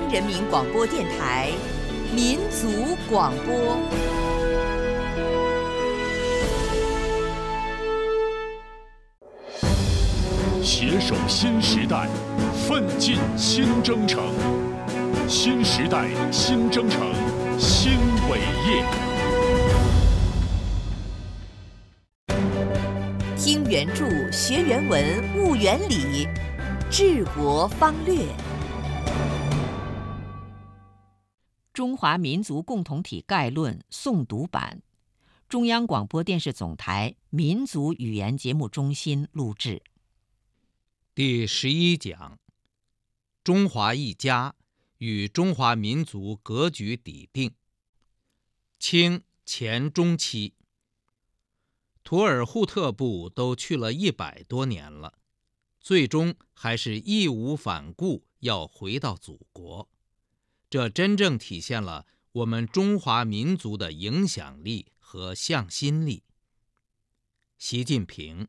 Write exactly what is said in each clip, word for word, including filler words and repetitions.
央人民广播电台民族广播。 携手新时代，奋进新征程。新时代新征程新伟业。 听原著，学原文，悟原理，治国方略。中华民族共同体概论诵读版，中央广播电视总台民族语言节目中心录制。 第十一讲：中华一家与中华民族格局底定。清前中期，图尔扈特部都去了一百多年了，最终还是义无反顾要回到祖国。这真正体现了我们中华民族的影响力和向心力。习近平。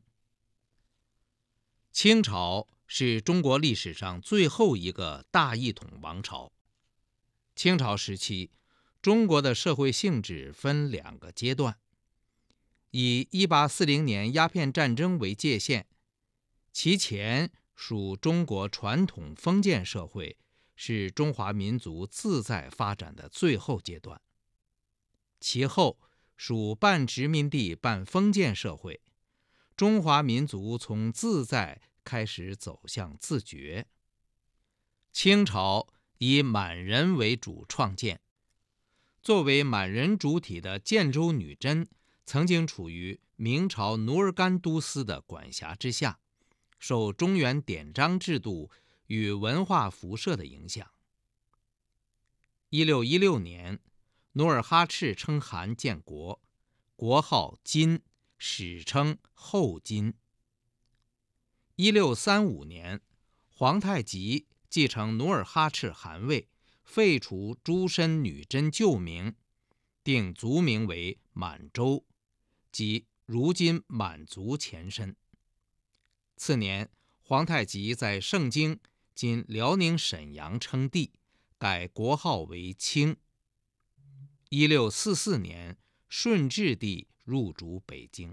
清朝是中国历史上最后一个大一统王朝。清朝时期，中国的社会性质分两个阶段，以一八四零年鸦片战争为界限，其前属中国传统封建社会，是中华民族自在发展的最后阶段。其后属半殖民地半封建社会，中华民族从自在开始走向自觉。清朝以满人为主创建，作为满人主体的建州女真曾经处于明朝努尔干都司的管辖之下，受中原典章制度与文化辐射的影响。一六一六年，努尔哈赤称汗建国，国号金，史称后金。一六三五年，皇太极继承努尔哈赤汗位，废除诸身女真旧名，定族名为满洲，即如今满族前身。次年，皇太极在盛京（今辽宁沈阳）称帝，改国号为清。一六四四年，顺治帝入主北京。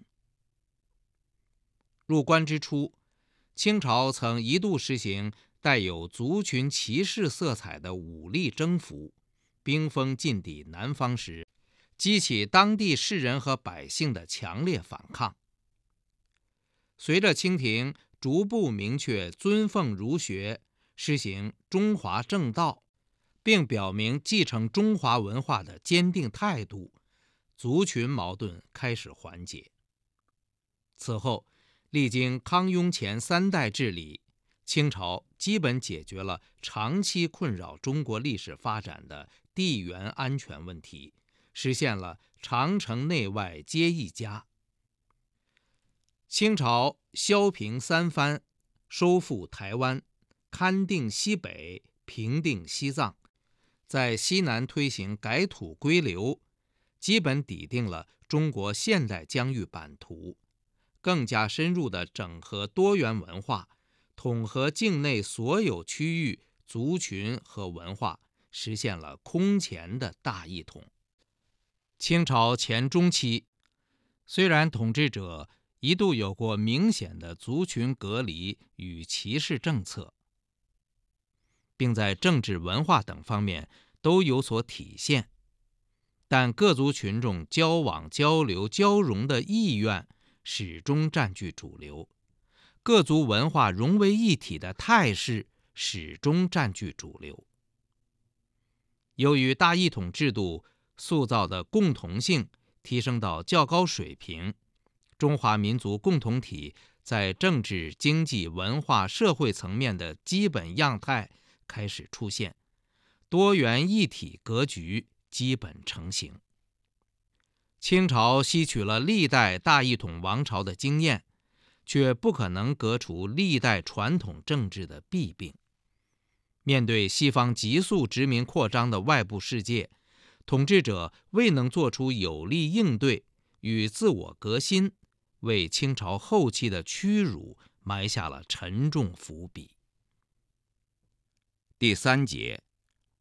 入关之初，清朝曾一度实行带有族群歧视色彩的武力征服，兵锋进抵南方时，激起当地士人和百姓的强烈反抗。随着清廷逐步明确尊奉儒学，实行中华正道，并表明继承中华文化的坚定态度，族群矛盾开始缓解。此后，历经康雍乾三代治理，清朝基本解决了长期困扰中国历史发展的地缘安全问题，实现了长城内外皆一家。清朝削平三藩，收复台湾，勘定西北，平定西藏，在西南推行改土归流，基本拟定了中国现代疆域版图，更加深入地整合多元文化，统合境内所有区域、族群和文化，实现了空前的大一统。清朝前中期，虽然统治者一度有过明显的族群隔离与歧视政策，并在政治文化等方面都有所体现，但各族群众交往交流交融的意愿始终占据主流，各族文化融为一体的态势始终占据主流。由于大一统制度塑造的共同性提升到较高水平，中华民族共同体在政治、经济、文化、社会层面的基本样态开始出现，多元一体格局基本成型。清朝吸取了历代大一统王朝的经验，却不可能革除历代传统政治的弊病。面对西方急速殖民扩张的外部世界，统治者未能做出有力应对与自我革新，为清朝后期的屈辱埋下了沉重伏笔。第三节，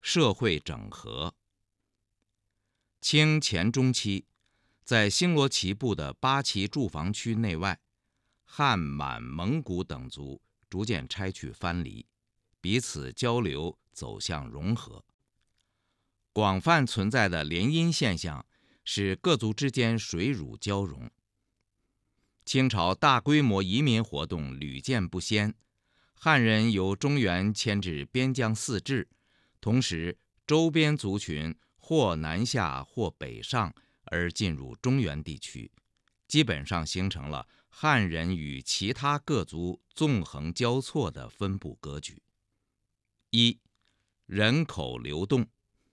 社会整合。清前中期，在星罗棋布的八旗驻防区内外，汉、满、蒙古等族逐渐拆去藩篱，彼此交流走向融合。广泛存在的联姻现象使各族之间水乳交融。清朝大规模移民活动屡见不鲜，汉人由中原迁至边疆四治，同时周边族群或南下或北上而进入中原地区，基本上形成了汉人与其他各族纵横交错的分布格局。一、人口流动。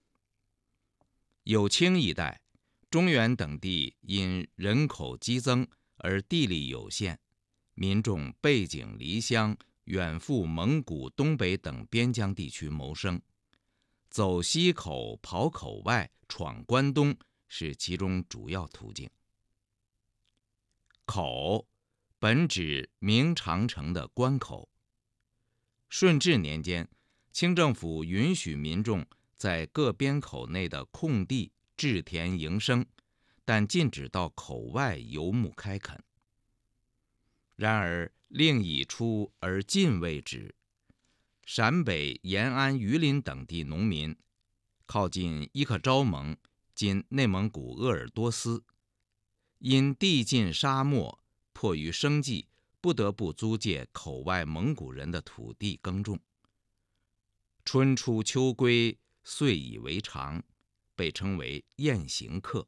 有清一代，中原等地因人口激增而地利有限，民众背井离乡，远赴蒙古、东北等边疆地区谋生，走西口、跑口外、闯关东是其中主要途径。口本指明长城的关口。顺治年间，清政府允许民众在各边口内的空地置田营生，但禁止到口外游牧开垦。然而令已出而禁未止，陕北、延安、榆林等地农民靠近伊克昭盟（今内蒙古鄂尔多斯），因地近沙漠，迫于生计，不得不租借口外蒙古人的土地耕种。春出秋归，遂以为常，被称为雁行客。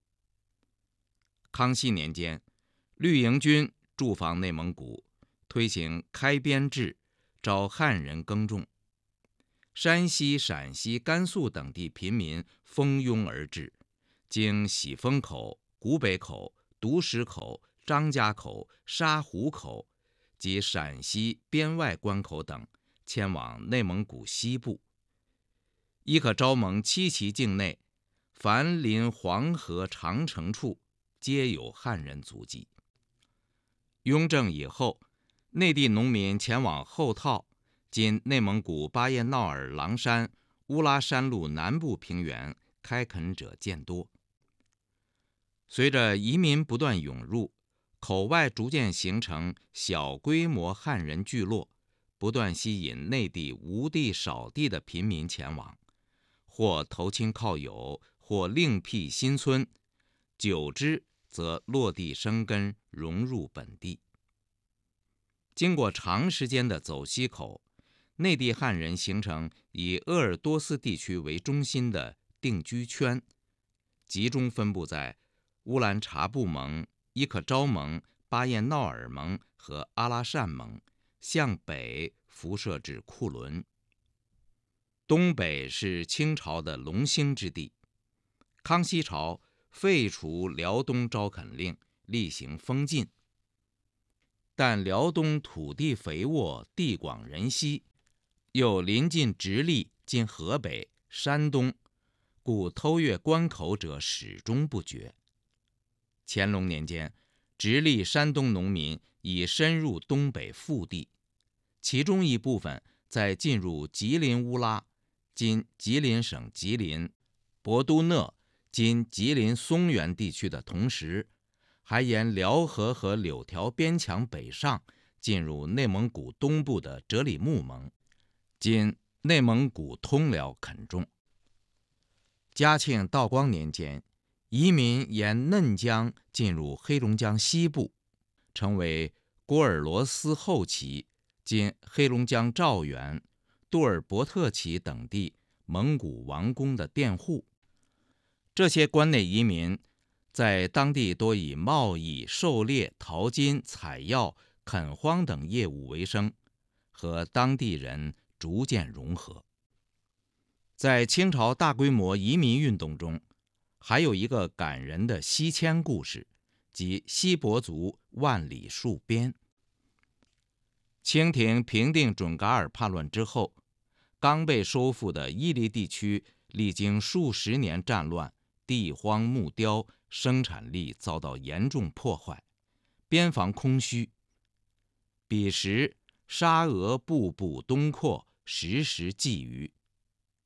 康熙年间，绿营军驻防内蒙古，推行开边制，招汉人耕种。山西、陕西、甘肃等地贫民蜂拥而至，经喜峰口、古北口、独石口、张家口、沙湖口及陕西边外关口等，迁往内蒙古西部。伊克昭盟七旗境内，凡临黄河、长城处，皆有汉人足迹。雍正以后，内地农民前往后套（今内蒙古巴彦淖尔郎山、乌拉山路南部平原）开垦者渐多。随着移民不断涌入，口外逐渐形成小规模汉人聚落，不断吸引内地无地少地的贫民前往，或投亲靠友，或另辟新村，久之则落地生根，融入本地。经过长时间的走西口，内地汉人形成以鄂尔多斯地区为中心的定居圈，集中分布在乌兰察布盟、伊克昭盟、巴彦淖尔盟和阿拉善盟，向北辐射至库伦。东北是清朝的龙兴之地，康熙朝废除辽东招垦令，厉行封禁。但辽东土地肥沃，地广人稀，又临近直隶（今河北）、山东，故偷越关口者始终不绝。乾隆年间，直隶、山东农民已深入东北腹地，其中一部分在进入吉林乌拉（今吉林省吉林）、博都讷（今吉林松原地区）的同时，还沿辽河和柳条边墙北上，进入内蒙古东部的哲里木盟（今内蒙古通辽）垦种。嘉庆、道光年间，移民沿嫩江进入黑龙江西部，成为郭尔罗斯后旗（今黑龙江肇源、杜尔伯特旗等地）蒙古王公的佃户。这些关内移民在当地多以贸易、狩猎、淘金、采药、垦荒等业务为生，和当地人逐渐融合。在清朝大规模移民运动中，还有一个感人的西迁故事，即锡伯族万里戍边。清廷平定准噶尔叛乱之后，刚被收复的伊犁地区历经数十年战乱，地荒木雕，生产力遭到严重破坏，边防空虚。彼时沙俄步步东扩，时时觊觎。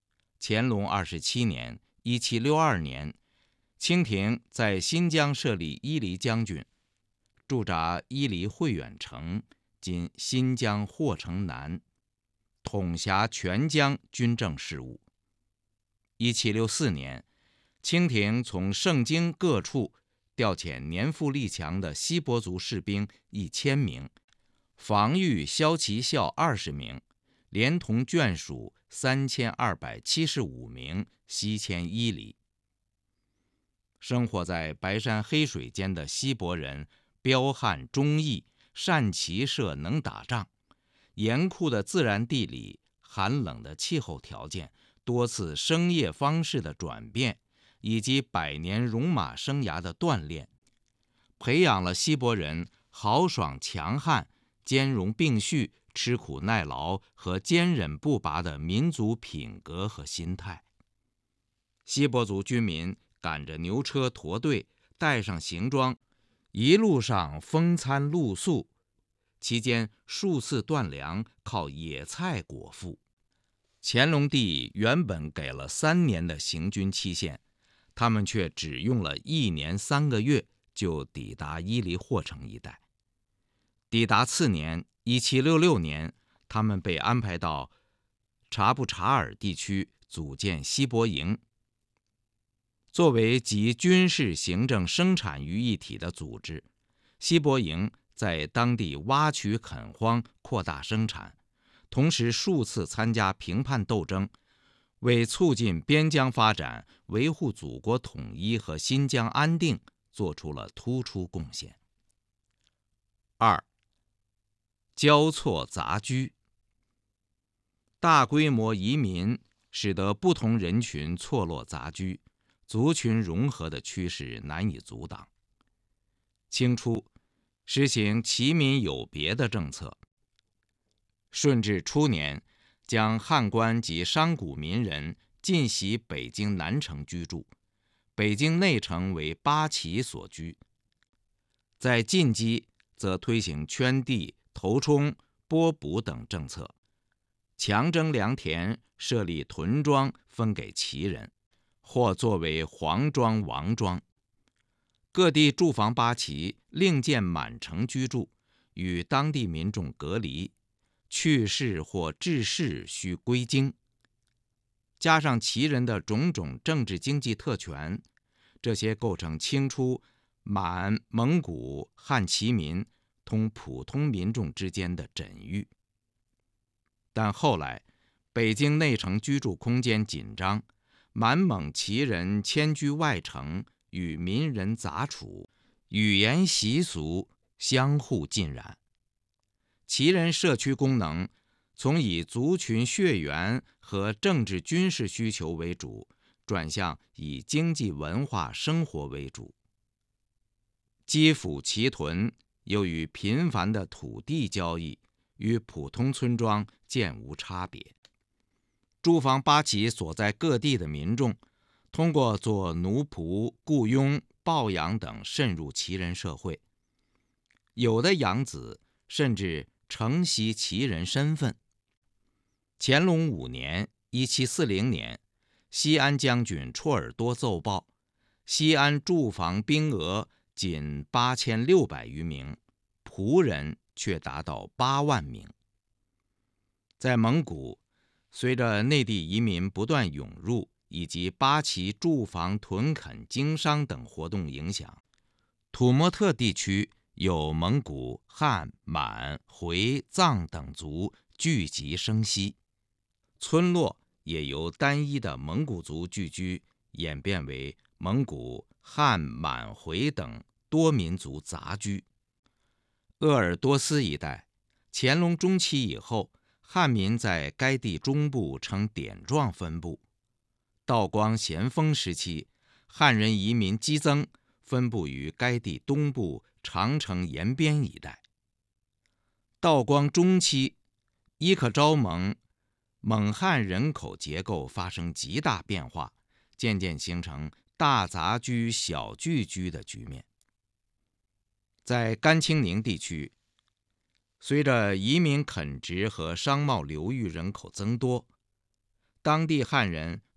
乾隆二十七年（一七六二年），清廷在新疆设立伊犁将军，驻扎伊犁会远城（今新疆霍城南），统辖全疆军政事务。一七六四年，清廷从盛京各处调遣年富力强的锡伯族士兵一千名，防御骁骑校二十名，连同眷属三千二百七十五名西迁伊犁。生活在白山黑水间的锡伯人彪悍忠义，善骑射，能打仗。严酷的自然地理、寒冷的气候条件、多次生业方式的转变，以及百年戎马生涯的锻炼，培养了锡伯人豪爽强悍、兼容并蓄、吃苦耐劳和坚忍不拔的民族品格和心态。锡伯族军民赶着牛车驼队，带上行装，一路上风餐露宿，期间数次断粮，靠野菜果腹。乾隆帝原本给了三年的行军期限，他们却只用了一年三个月就抵达伊犁霍城一带。抵达次年一七六六年，他们被安排到察布查尔地区组建锡伯营。作为集军事、行政、生产于一体的组织，锡伯营在当地挖取垦荒，扩大生产，同时数次参加平叛斗争，为促进边疆发展、维护祖国统一和新疆安定做出了突出贡献。二、交错杂居。大规模移民使得不同人群错落杂居，族群融合的趋势难以阻挡。清初实行齐民有别的政策，顺治初年将汉官及商贾民人进袭北京南城居住，北京内城为八旗所居。在晋畿则推行圈地、头冲、拨补等政策，强征良田，设立屯庄分给旗人，或作为皇庄、王庄。各地驻防八旗另建满城居住，与当地民众隔离，去世或致仕需归京。加上旗人的种种政治经济特权，这些构成清初满、蒙古、汉旗民同普通民众之间的枕域。但后来北京内城居住空间紧张，满蒙旗人迁居外城，与民人杂处，语言习俗相互浸染。旗人社区功能从以族群血缘和政治军事需求为主，转向以经济文化生活为主。基辅旗屯由于频繁的土地交易，与普通村庄渐无差别。驻防八旗所在各地的民众，通过做奴仆、雇佣、抱养等渗入旗人社会，有的养子甚至承袭旗人身份。乾隆五年（一七四零年），西安将军绰尔多奏报，西安驻防兵额仅八千六百余名，仆人却达到八万名。在蒙古，随着内地移民不断涌入，以及八旗驻防、屯垦、经商等活动影响，土默特地区有蒙古、汉、满、回、藏等族聚集生息，村落也由单一的蒙古族聚居，演变为蒙古、汉、满、回等多民族杂居。鄂尔多斯一带，乾隆中期以后，汉民在该地中部呈点状分布。道光、咸丰时期，汉人移民激增，分布于该地东部长城沿边一带。道光中期，伊克昭盟蒙汉人口结构发生极大变化，渐渐形成大杂居、小聚居的局面。在甘青宁地区，随着移民垦殖和商贸流域人口增多，当地汉人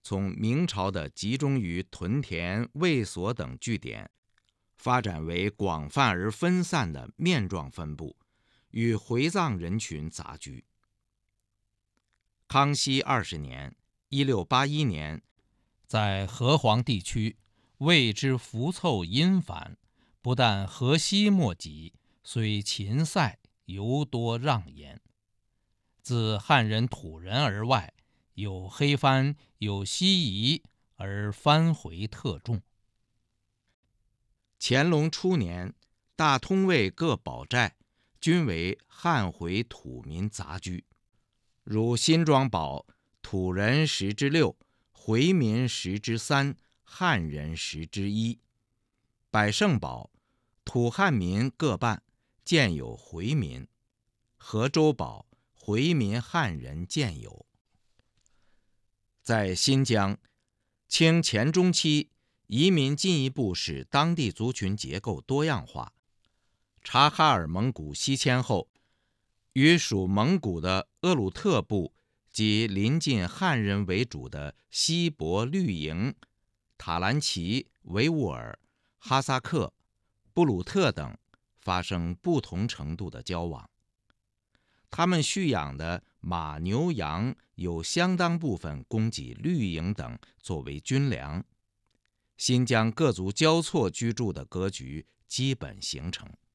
从明朝的集中于屯田、卫所等据点，发展为广泛而分散的面状分布，与回藏人群杂居。康熙二十年（一六八一年），在河湟地区，魏之浮凑阴繁，不但河西莫及，虽秦塞犹多让焉。自汉人、土人而外，有黑番，有西夷，而番回特重。乾隆初年，大通卫各堡寨均为汉回土民杂居，如新庄堡，土人十之六，回民十之三，汉人十之一。百盛堡，土汉民各半，建有回民。河州堡，回民汉人建有。在新疆，清前中期移民进一步使当地族群结构多样化。察哈尔蒙古西迁后，与属蒙古的鄂鲁特部及临近汉人为主的锡伯绿营、塔兰奇、维吾尔、哈萨克、布鲁特等发生不同程度的交往。他们蓄养的马、牛、羊有相当部分供给绿营等作为军粮。新疆各族交错居住的格局基本形成。